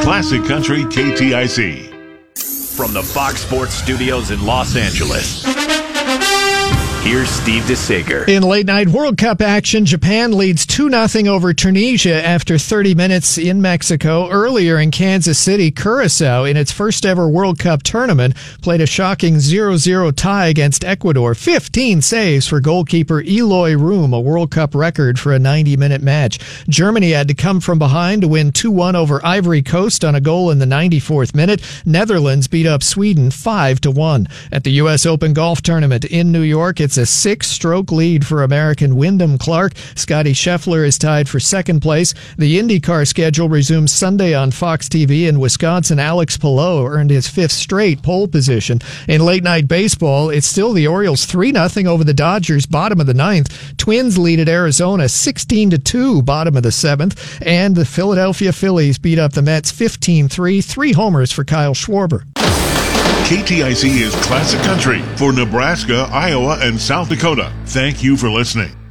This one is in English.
Classic Country KTIC. From the Fox Sports Studios in Los Angeles, here's Steve DeSager. In late-night World Cup action, Japan leads 2-0 over Tunisia after 30 minutes in Mexico. Earlier in Kansas City, Curaçao, in its first-ever World Cup tournament, played a shocking 0-0 tie against Ecuador. 15 saves for goalkeeper Eloy Room, a World Cup record for a 90-minute match. Germany had to come from behind to win 2-1 over Ivory Coast on a goal in the 94th minute. Netherlands beat up Sweden 5-1. At the U.S. Open Golf Tournament in New York, it's a 6-stroke lead for American Wyndham Clark. Scotty Scheffler is tied for second place. The IndyCar schedule resumes Sunday on Fox TV. In Wisconsin, Alex Palou earned his 5th straight pole position. In late-night baseball, it's still the Orioles 3-0 over the Dodgers, bottom of the 9th. Twins lead at Arizona 16-2, bottom of the 7th. And the Philadelphia Phillies beat up the Mets 15-3, 3 homers for Kyle Schwarber. KTIC is Classic Country for Nebraska, Iowa, and South Dakota. Thank you for listening.